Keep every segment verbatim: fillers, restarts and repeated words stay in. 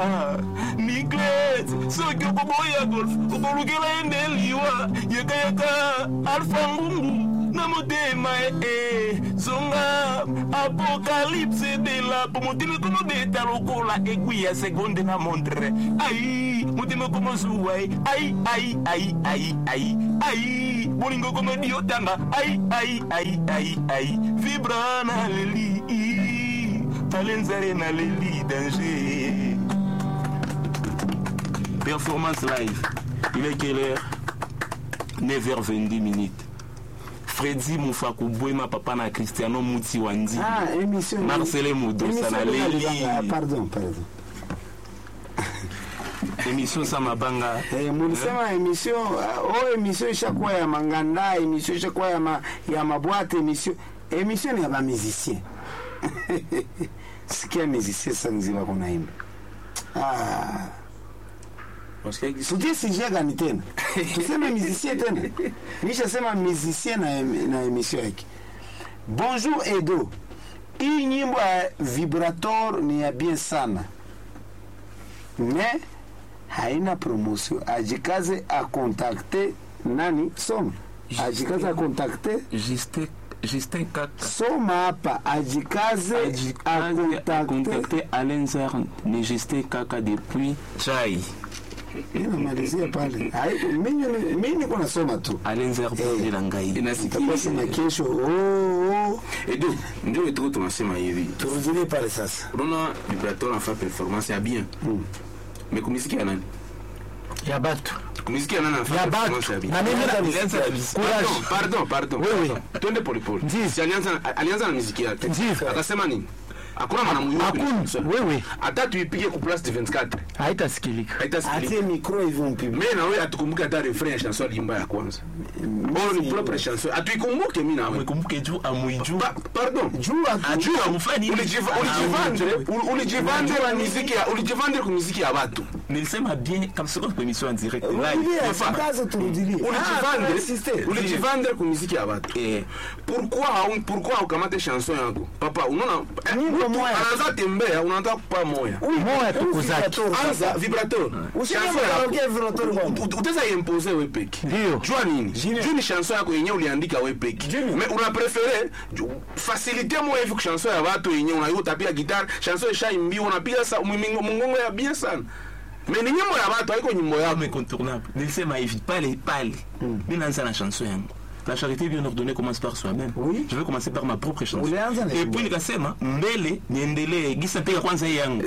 Niklete soki okoboya golf okolukela endeliwa yaka yaka alfa ngungu na motema e zonga apocalypse de la pomotime kono beta lokola ekuya seconde na montre ai motime komo zuwa ai ai ai ai ai ai bolingo komo diotanga ai ai ai ai ai vibra na leli talenzare na leli danger. Performance live. Il est quelle heure? neuf heures vingt-deux minutes. Freddy Moufakou Bouema papa na Cristiano Mouti Wandi. Ah, émission. Marcelin Moudosa na Leli. Ah, pardon, pardon. Émission Samabanga. Eh, mulisema émission, oh émission ishakuwa ya manganda, émission ishakuwa ya ma ya maboîte, émission. Émission ni ya ba musicien. Sikia musicien sanziba kunaimba. Ah. Tujie sije gani tena? Tuseme musicien tena. Nisha sema musicien na na émission yake. Bonjour Edo. Hii nyimbo ya vibrator ni ya bien sana. Mais haina promotion. Ajikaze a contacter nani? Soma. Ajikaze a contacter Justin Justin Kaka. Soma hapa ajikaze a contacter Alain Zer ni Justin Kaka depuis Chai. Inamalizia pale. Mimi mimi niko nasoma tu. Alenza rubuni la ngai. Inasikia sema kesho. Oh oh. Edo, ndio wetu tunasema hivi. Turudie pale sasa. Unaona vibrator anafanya performance ya bien. Mm. Mais kumisikia ya nani? Ya batu. Kumisikia ya nani anafanya performance ya bien? Na mimi alianza courage. Pardon, pardon. Wewe. Twende pole pole. Si alianza alianza na muziki yake. Akasema nini? Hakuna mwanamuyuki. Hakuna. Wewe. Hata tuipige ku plus vingt-quatre. Haitasikilika. Haitasikilika. Atie micro hivi mpige. Mimi na wewe atukumbuke hata refrain ya chanson limba ya kwanza. Bon ni propre chanson. Atuikumbuke mimi na wewe. Ukumbuke juu amuiju. Pardon. Juu ajuu amfani. Ulijivandre, ulijivandre kwa muziki ya ulijivandre kwa muziki ya watu. Nilisema bien kama sio kwa émission en direct live. Kaza turudilie. Ulijivandre, ulijivandre kwa muziki ya watu. Eh. Pourquoi haun pourquoi ukamate chanson yako? Papa, unaona anaanza tembea unaanza kupa moya. Moya tu kuzaki. Anza vibrator. Chanson ya vibrator kwa. Utaweza imposer wewe peke. Ndio. Jua nini? Jua ni chanson yako yenyewe uliandika wewe peke. Mais una préféré faciliter moi hivi chanson ya watu yenyewe unayuta pia guitar, chanson ishaimbiwa unapiga sa mungongo ya bien sana. Mais ni nyimbo ya watu haiko nyimbo yako incontournable. Nilisema hivi pale pale. Mimi naanza na chanson yangu. La charité bien ordonnée commence par soi-même. Oui. Je vais commencer par ma propre chanson. Et puis nikasema mbele niendelee gisa peka kwanza yangu.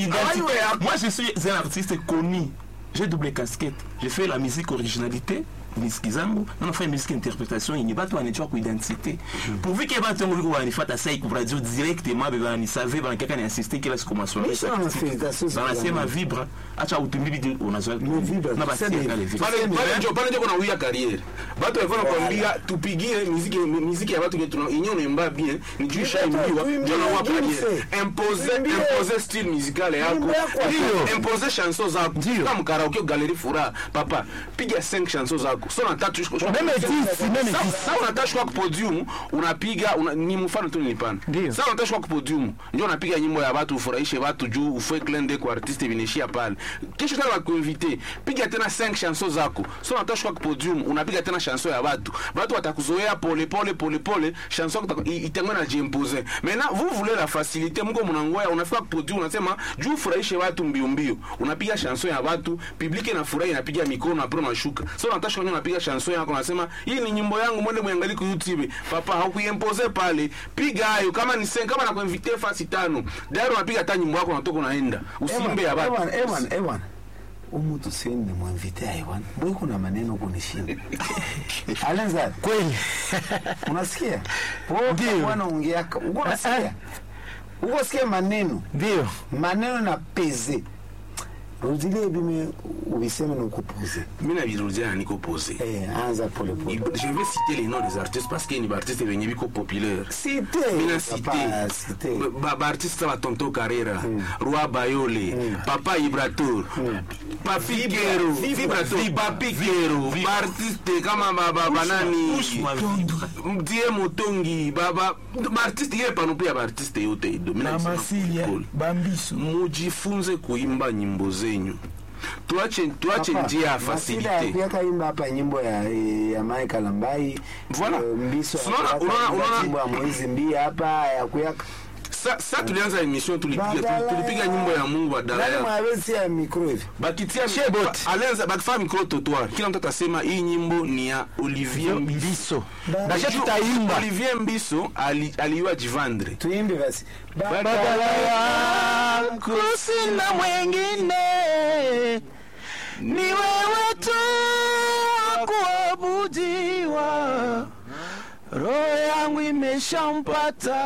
Moi je suis un artiste connu. J'ai double casquette. J'ai fait la musique originalité, musique zangu, on a fait musique interprétation, il n'y a pas de nature ou identité. Pourvu qu'il y ait pas de temps où on fait ça et qu'on radio directement, ben on savait ben quelqu'un a assisté qu'il a ce commencement. Mais ça on fait ça. Dans la scène vibre, acha utumbi on a zoé. Na basi kale vibre. Pale pale ndio pale ndio kuna uya career. Watu wafanya kuambia tupigie muziki muziki ya watu yetu yenyewe unaimba bien, ni juu shaimbiwa ndio na wapa career. Imposer imposer style musical yako. Imposer chansons zako. Kama karaoke galerie fura, papa, piga cinq chansons zako. So unataka tushiko. Meme dix, meme dix. Sasa unataka kwa podium, unapiga ni mfano tu nilipana. Sasa unataka kwa podium, ndio unapiga nyimbo ya watu ufurahishe watu juu ufue clin kwa artiste vinishia pale. Kesho tena wakuinvite, piga tena cinq chansons zako. So unataka kwa podium, unapiga tena chanson ya watu. Watu watakuzoea pole pole pole pole, chanson itangwa na jimposer. Maintenant vous voulez la facilité, mko mnangoya unafika kwa podium unasema juu ufurahishe watu mbio mbio. Unapiga chanson ya watu, public inafurahi inapiga mikono na pro unashuka. So unataka kwa unapiga chanson yako unasema hii ni nyimbo yangu mwende muangalie ku YouTube. Papa haukuimpose pale. Piga hayo kama ni sen kama na kuinvite fasi tano. Dairo unapiga hata nyimbo yako unatoka unaenda. Usimbe ya watu. Ewan, ewan, ewan. Umutu sende muinvite ewan. Mbona kuna maneno kunishinda. Alenza Kweli. Unasikia? Wewe bwana ongea. Uko nasikia? Uko sikia maneno. Ndio. Maneno na peze. Rudilie bime ubiseme na kuposer. Mimi na birudia niko poser. Eh, anza pole pole. Je vais citer les noms des artistes parce qu'il y a des artistes venus biko populaires. Citer. Mimi na citer. Ba artiste wa Tonto Carrera, mm. Roi Bayole, mm. Papa Ibrator. Mm. papikero vibrato papikero artiste kama baba banani mtie motongi baba artiste yeye panopia artiste yote idomina Masilia Bambisu mujifunze kuimba nyimbo zenyu tuache tuache njia ya facilite pia kaimba hapa nyimbo ya ya Michael Lambai voilà uh, Mbiso unaona unaona nyimbo ya Moizi Mbia hapa ya kuyaka sa sa tulianza emission tulipiga tulipiga nyimbo ya Mungu badala nani mwawezi ya micro hivi bakitia shebot alianza bakifanya micro totoir kila mtu atasema hii nyimbo ni ya Olivier Mbiso na sisi tutaimba Olivier Mbiso ali aliwa jivandre tuimbe basi badala yako sina mwingine ni wewe tu kuabudiwa roho yangu imeshampata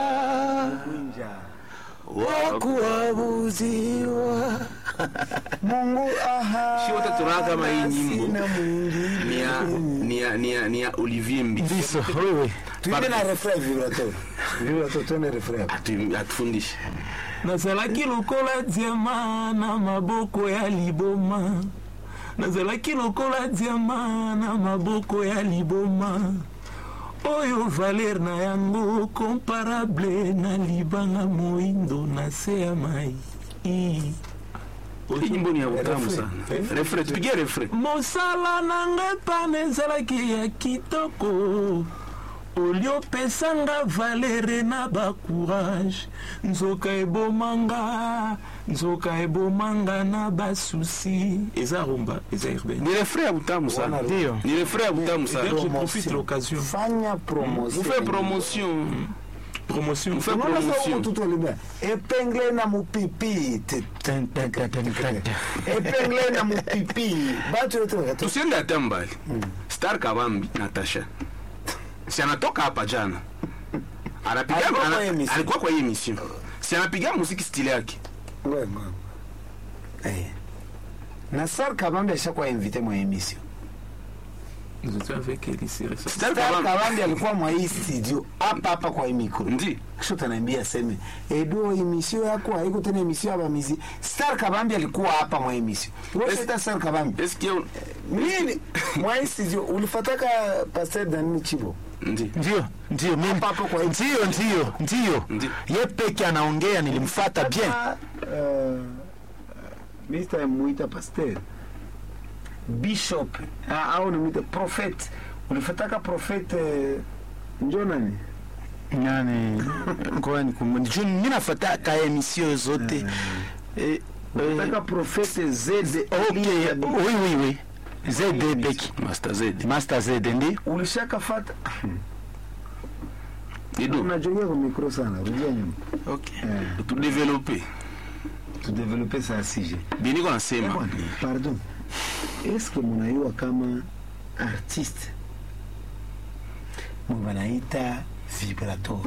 wa kuabudiwa Mungu aha si wote tunaona kama hii nyimbo ni ya ni ya ni ya ni ya Olivier Mbiso wewe tuimbe na refrain vibrato vibrato tone refrain atu atufundishe nazalaki lokola diama na maboko ya liboma nazalaki lokola diama na maboko ya liboma oyo valer na yango comparable na libanga moindo na se ya mai hii nyimbo ni ya utamu sana refrain tupigie refrain mosala nanga pana ezalaki ya kitoko oliopesanga valere na bacourage nzoka ebomanga nzoka ebomanga na basusi eza rumba eza urbaine ni refrain ya utamu sana ndio ni refrain ya utamu sana je profite l'occasion fanya promotion vous faites promotion promotion vous faites promotion tout le épinglé na mupipi tan tan tan tan épinglé na mupipi batu yote tusiende hata mbali Star Kabambi Natasha si anatoka hapa jana anapiga alikuwa kwa hii emission si anapiga muziki style yake wewe mama eh na Star Kabambi ashakuwa invité mwa emission nous étions avec Elise Star Kabambi alikuwa mwa hii studio hapa hapa kwa micro ndi kisha tanaambia seme edo emission yako haiko tena emission hapa mizi Star Kabambi alikuwa hapa mwa emission wewe sita Star Kabambi eske nini mwa hii studio ulifataka Pastor Dani Chibo ndi ndio ndio mimi ndio ndio ndio yeye peke anaongea nilimfuata bien uh, Mister Muita Pastor Bishop au ni Muita Prophet ulifataka Prophet njoo nani nani ngoja nikumbuke juu mimi nafuata ka emission zote eh ulifataka Prophet Z okay oui oui oui Z D Beki Master Z Master Z ndi ulishaka fata Edo unajongea kwa micro sana rudia nyuma okay tu développer tu développer ça sujet bini kwa nasema pardon est-ce que mnaiwa kama artiste mwanaita vibrator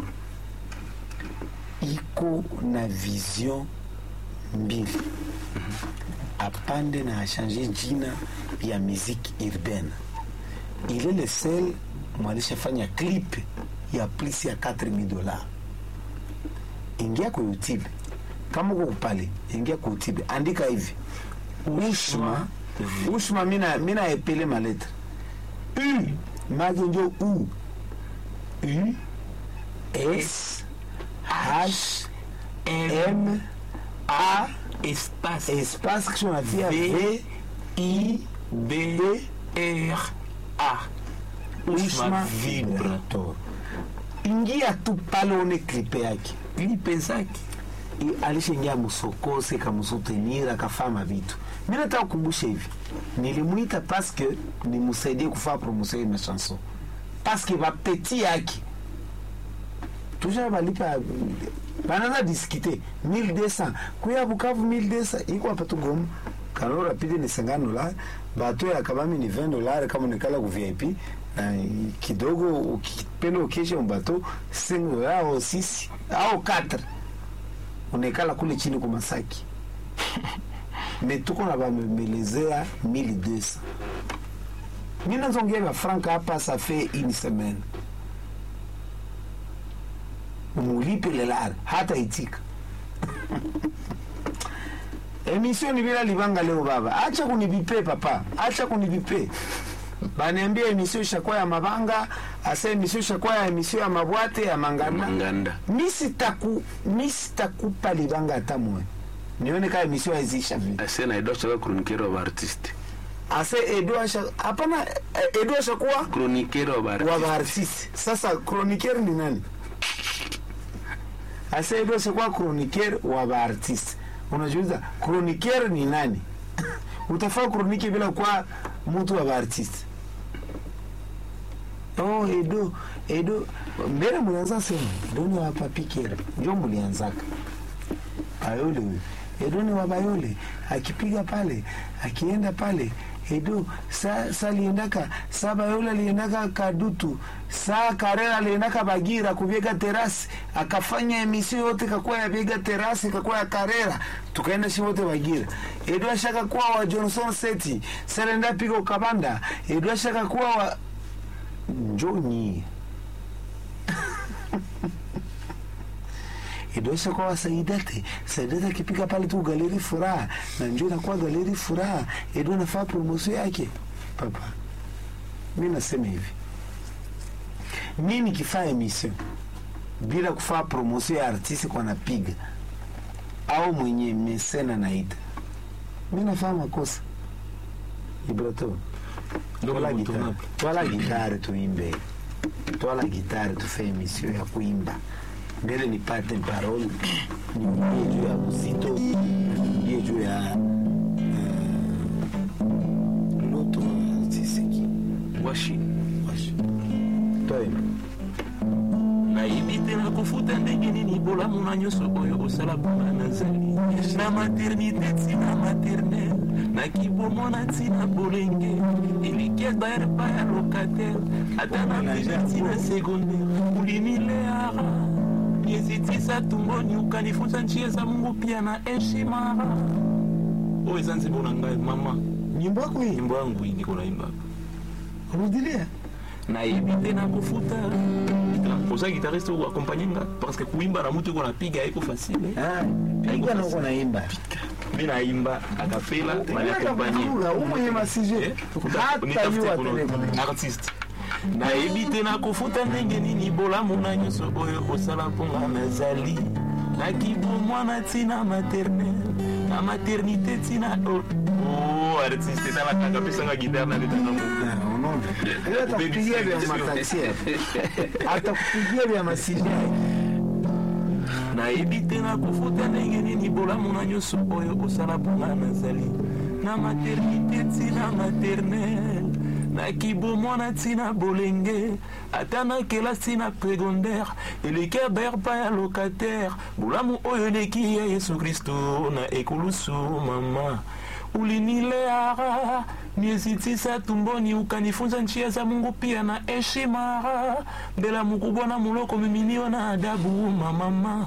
iko na vision mbili apande na achange jina ya musique urbaine il est le seul mwalishafanya clip ya plus ya quatre mille dollars ingia kwa YouTube kama uko pale ingia kwa YouTube andika hivi Ushma Ushma mina mina epele ma lettre U magi ndio U U S H M A espace espace qui on fait V I B R A Ushma vibrator ingia tu pale one clip yake clip zake alishaingia msokose kamusutenira kafama vitu mimi nataka kukumbusha hivi nilimuita parce que nimsaidie kufanya promotion ya ma chanson parce que va petit yake toujours balipa banaza discuter mille deux cents kuya Bukavu mille deux cents iko hapa tu Goma karo rapide ni cinquante dollars bato ya Kabambi ni vingt dollars kama nikala ku V I P na kidogo ukipenda ukesha mbato cinq dollars au six au quatre unekala kule chini kwa Masaki mais tuko na bamelezea mille deux cents mimi nazongea ba franka hapa ça fait une semaine umulipe lela hata itika Emission ni bila libanga leo baba. Acha kunibipe papa. Acha kunibipe. Baniambia emission shakuwa ya mabanga, asa emission shakuwa ya emission ya mabwate ya manganda. Manganda. Misi taku misi takupa libanga hata mwe. Nione kama emission haizisha vile. Asa na Edo shakuwa chroniqueur wa artiste. Asa Edo shakuwa hapana Edo shakuwa chroniqueur wa artiste. Wa artiste. Sasa chroniqueur ni nani? Asa Edo shakuwa chroniqueur wa artiste. Unajiuliza chroniqueur ni nani? Utafaa chronique bila kwa mtu wa artiste. Oh, Edo, Edo, mbele mlianza sema, Edo ni wa papikera, ndio mlianzaka. Bayole huyo. Edo ni wa Bayole, akipiga pale, akienda pale, Edo, sa, sa liendaka, sa Bayole liendaka Kadutu, sa Karela liendaka Bagira, kubiega terasi, akafanya emisio yote kakuwa ya biega terasi, kakuwa ya Karela, tukaenda shi wote Bagira. Edo ashaka kuwa wa Johnson Seti, salenda pigo Kabanda, Edo ashaka kuwa wa Njoni. Idosha kwa Saidate. Saidate akipika pale tu Galeri Furaha. Na njoo inakuwa Galeri Furaha. Edo nafaa promotion yake. Papa. Mimi nasema hivi. Mimi nikifanya emission bila kufanya promotion ya artiste kwa napiga au mwenye mesena naita. Mimi nafanya makosa. Ibrato. Twala gitare, twala gitare tuimbe, twala gitare tufe emission ya kuimba. Mbele nipate parole, nimbie juu ya muzito, nimbie juu ya l'autre artiste Washi. Washi. Toi. Naibite na kufuta ndenge nini bolamu na nyoso oyo osala bona nazali. Na maternité tina maternelle. Na kibomo na tina bolenge. Elikia baer pa ya locataire. Ata na primaire tina secondaire. Ulinileara. Niezitisa tumboni ukanifunza njia za Mungu pia na heshima. O ezanzi bona ngai mama. Nyimbo yako hii? Nyimbo yangu hii niko naimba. Rudilia. Na ibite na kufuta. Pour ça guitariste ou accompagner parce que kuimba na mtu kuna piga haiko facile. Ah, piga na uko naimba. Mimi naimba a cappella na accompagner. Umo masije. Hata yu artiste. Na ibite na kufuta ndenge nini bolamu na nyoso oyo osala ponga nazali. Na kibo mwana tina maternelle. Na maternité tina oh artiste na la kabisa nga guitar na ndana mu. Hata kupigia vya mataxi. Hata kupigia vya masije. Na ibite na kufuta ndenge nini bolamu na nyoso oyo osala ponga nazali. Na maternité tina maternelle. Na kibomo na tina bolenge. Ata na kelasi tina secondaire. Eleki aber pa ya locataire. Bolamu oyo eleki ya Yesu Kristo na ekulusu mama. Ulinileara. Niezitisa tumboni ukanifunza njia za Mungu pia na heshima. Mbela mkubwa na muloko miminiwa na adabu mama.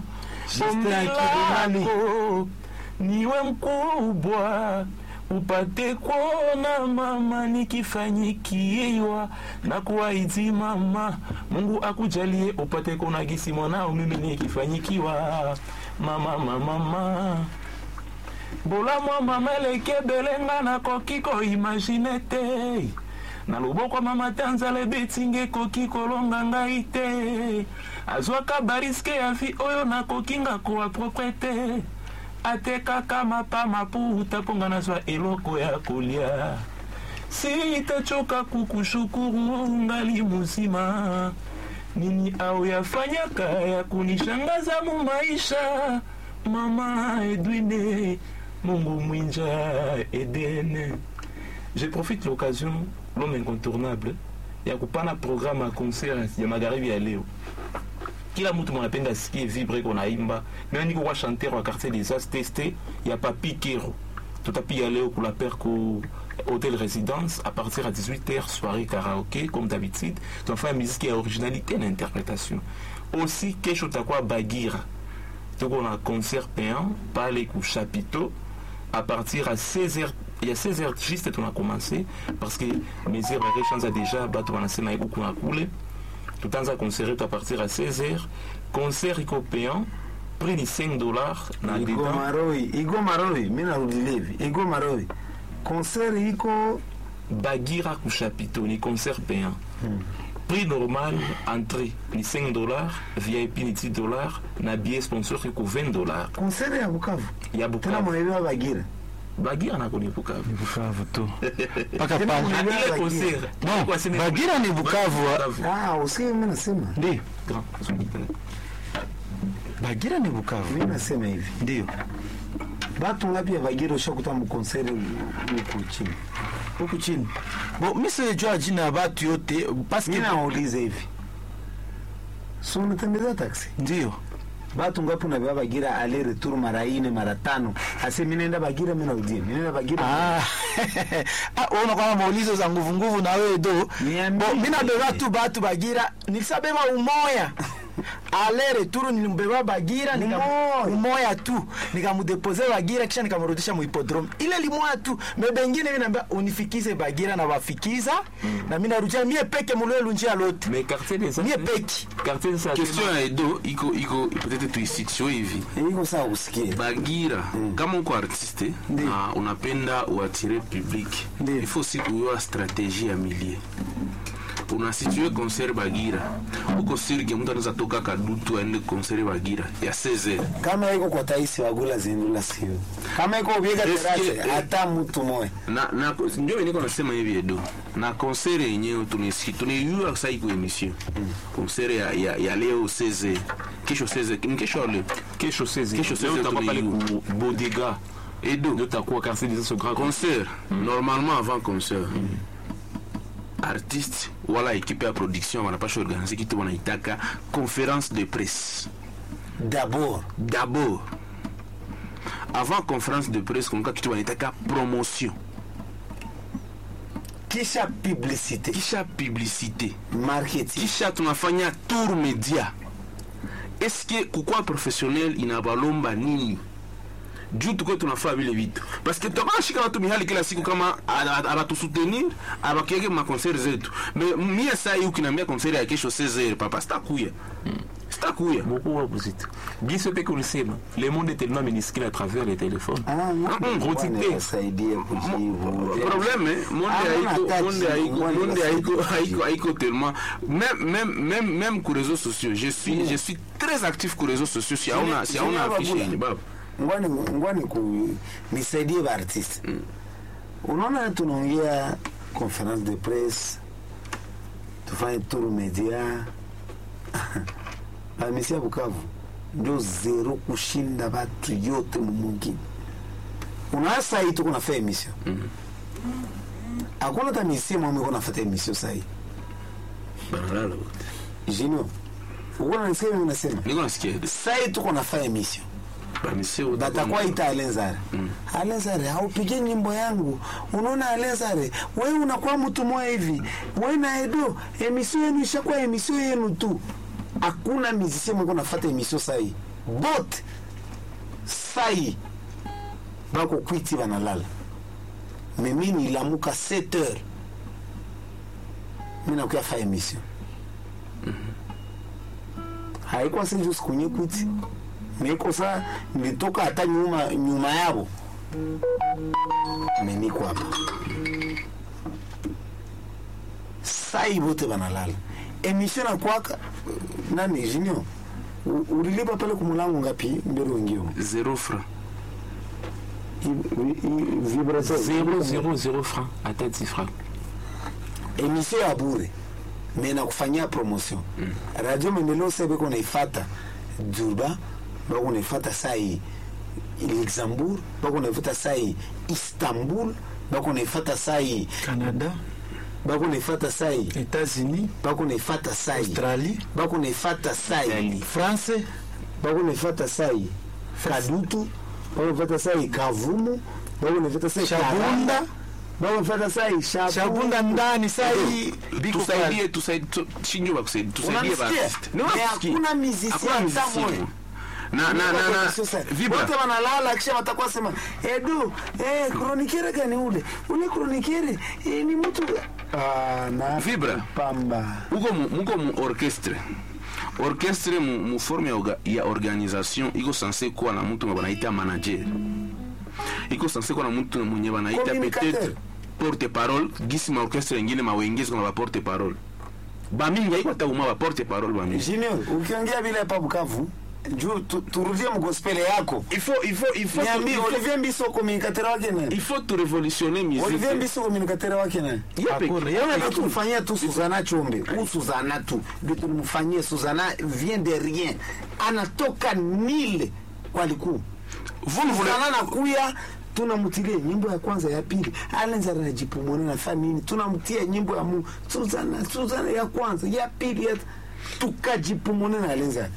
Ombelako niwe mkubwa upate kuona mama nikifanyikiwa na kuahidi mama Mungu akujalie upate kuona gisi mwanao mimi nikifanyikiwa mama mama mama bola mwa mama leke belenga na kokiko imaginete na loboko mama tanzale betinge kokiko longa ngai te azwaka bariske ya vi oyo na kokinga ko propriété ateka kama pama puta ponga nazwa eloko ya kolia sitachoka kukushukuru ngali muzima nini au yafanyaka ya kunishangaza mu maisha mama Edwine Mungu mwinja Edene. Je profite de l'occasion, l'homme incontournable, ya kupana programme à concert ya magharibi ya leo. Kila mtu mwanapenda sikie vibre kona imba. Mimi niko kwa chanteur wa quartier des As testé, ya Papi Kero. Tutapiga leo kula perko hôtel résidence à partir à dix-huit heures soirée karaoké comme d'habitude. Donc faire musique qui a originalité d'interprétation. Aussi kesho takwa Bagira. Donc on a un concert payant par les coups chapiteaux à partir à seize heures. Il y a seize heures juste on a commencé parce que mes heures les chances déjà bateau on a sénaï ou qu'on a coulé. Tout le temps à concert à partir à seize heures. Concert payant prix ni cinq dollars na Igo dedans. Maroi, Igo Maroi, mimi narudi hivi. Igo Maroi. Concert iko Bagira ku chapiteau ni concert payant. Hmm. Prix normal entrée ni cinq dollars, V I P ni dix dollars, na billet sponsor iko vingt dollars. concert ya Bukavu. Ya Tena Bukavu. mwenyewe Bagira. Bagira na kuni Bukavu. Bukavu tu. Paka Tena pale. mwenyewe Ile Bagira. concert. No, Kwa sema- Bagira ni Bukavu. Ah, usikie mimi nasema. Ndio. Grand. Bagira ni Bukavu. Mimi nasema hivi. Ndio. Batu ngapi ya Bagira ushakuta mu concert huko chini? Huku chini. Bo, mimi sijua jina ya watu yote parce Mimi que nauliza hivi. So unatembeza taxi? ndio. Batu ngapi unabeba Bagira ale retour mara ine mara tano. Ase mimi naenda Bagira mimi narudia. Mimi naenda Bagira. Ah. Ah, unaona kama maulizo za nguvu nguvu na wewe do. Niambie. Bo, mimi nabeba tu batu Bagira, nilisabeba umoya. Ale retour nilimbeba Bagira nika Umoya. umoya tu. Nikamudepose Bagira kisha nikamrudisha mu hippodrome. Ile limoya tu. Mebengine mimi naambia unifikize Bagira na wafikiza na mimi narudia mie peke mulelo njia lote. Mais quartier des Mie peke. quartier des Question ya Edo iko iko peut-être tuisitio hivi. Iko sawa usikie. Bagira kama uko artiste Ndiyo. na unapenda uatire public, Ndiyo. il faut aussi kujua strategie ya milieu. Unasitue concert Bagira, uko sirge mtu anaweza toka Kadutu aende concert Bagira ya seize heures. Kama iko kwa taisi wagula zindula sio. Kama iko biega Eske- terase hata mtu moja. na na ndio niko nasema hivi Edo, na concert yenyewe tunisi tunaiua sasa iko emission concert ya, ya, ya leo seize heures, kesho seize heures, ni kesho leo Kesho seize. Kesho seize, Leo utakuwa pale tunaiu. ku Bodega. Edo Ndio utakuwa quartier des ce grand concert normalement avant concert artiste wala équipe ya production wanapasha organiser kitu wanaitaka conférence de presse. D'abord, D'abord avant conférence de presse kumka kitu wanaitaka promotion, kisha publicité, kisha publicité, marketing. kisha tunafanya tour media. Eske kukua professionnel inabalomba nini juu tuko tunafaa vile vitu parce que toka shika watu mihali kila siku kama abatusutenir abakiege ma concert zetu mais mie saa hii ukiniambia concert ya kesho seize heures papa sitakuya sitakuya beaucoup opposite. Biso pe kulisema. Le monde est tellement minuscule à travers les téléphones. Ah, Mm, Rotite. saidia kujibu. problème monde Ah, haiko on monde attaque, haiko on monde attaque. haiko haiko haiko tellement même même même même ku réseaux sociaux je suis je suis très actif ku réseaux sociaux si hauna si hauna affiche yenye baba Ngwani ngwani ku nisaidie ba artist. Unaona tunaongea conference de presse. Tufanye tour media. Amisia Bukavu ndio zero kushinda watu yote mwingine. Unaasa hii tuko nafanya emission. Hakuna hata misemo mimi kuna nafanya emission sasa hii. barala Jino. Unaona nisema unasema. niko nasikia Sasa hii tuko nafanya emission. bamisio Batakuwa ita Alenzare. Mm. Alenzare, haupige nyimbo yangu. Unaona Alenzare, wewe unakuwa mtu mmoja hivi. Wewe na Edo, emission yenu ishakuwa emission yenu tu. Hakuna musicien mko nafuata emission sahi. Bot sahi. Bako kwiti banalala. Mimi nilamuka sept heures. Mimi nakuya fa emission. Haikuwa sisi just kunye kwiti. Niko saa nilitoka hata nyuma nyuma yao. Mimi niko hapa. Sai wote banalala. Emission na kwaka nani Junior? U- Ulilipa pale kumulango ngapi mbele wengine? zero franc Vibrateur zéro zéro zéro francs à tête dix francs. Emission ya bure. Mimi nakufanyia promotion. Radio Maendeleo sasa kuna ifata Durba, bako naifuata sai Luxembourg, bako naifuata sai Istanbul, bako naifuata sai Canada, bako naifuata sai États-Unis, bako naifuata sai Australie, bako naifuata sai France, bako naifuata sai Kadutu, bako naifuata sai Kavumu, bako naifuata sai Shabunda, bako naifuata sai Shabunda. Shabunda ndani sai biko tusaidie tusaidie shinjo bakusaidie tusaidie ba artiste No, hakuna musicien hata moja. na na na na vibra wote wanalala kisha watakuwa sema Edu eh kronikere gani ule ule kronikere eh, ni mtu ah na Vibra. pamba uko mu- muko mu orchestre orchestre mu, mu forme ya, orga, ya organisation iko censé kuwa na mtu mwenye banaita manager, iko censé kuwa na mtu mwenye banaita peut-être porte parole, gisi ma orchestre nyingine mawengezi kama ba porte parole. Ba mingi haiko hata uma ba porte parole ba mingi. Junior, ukiongea bila hapa Bukavu, juu turudie mgospel yako. Il faut il faut il faut Niambie Olivier Mbiso communicateur wake nani? Il faut tu révolutionner musique. Olivier Mbiso communicateur wake nani? Hakuna. Yeye tumfanyia tu Suzana Chombe. Ou Suzana tu. Ndio tumfanyie Suzana vient de rien. Anatoka nile kwa liku. Vous ne voulez Suzana nakuya tunamtilia nyimbo ya kwanza ya pili anaanza anajipumua na famini, tunamtia nyimbo ya Mungu Suzana Suzana ya kwanza ya pili ya tukajipumua na alenza